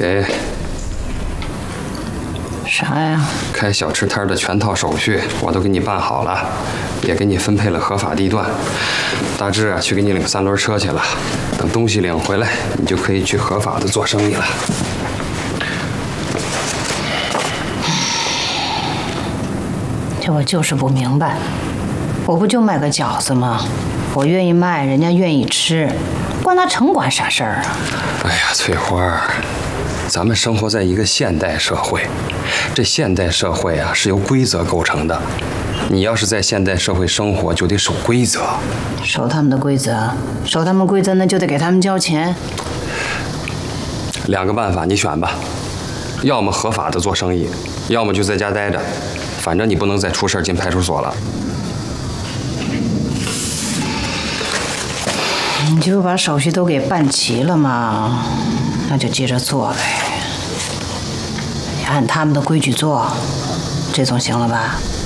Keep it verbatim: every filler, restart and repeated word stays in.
给。 啥呀？ 开小吃摊的全套手续我都给你办好了，也给你分配了合法地段。大志啊，去给你领三轮车去了。等东西领回来，你就可以去合法的做生意了。 这我就是不明白，我不就卖个饺子吗？我愿意卖，人家愿意吃，关他城管啥事儿啊？ 哎呀，翠花，咱们生活在一个现代社会，这现代社会啊是由规则构成的。你要是在现代社会生活，就得守规则。 守他们的规则，守他们规则，那就得给他们交钱。 两个办法，你选吧。要么合法的做生意，要么就在家待着。反正你不能再出事进派出所了。 你就把手续都给办齐了嘛，那就接着做呗。你按他们的规矩做，这总行了吧？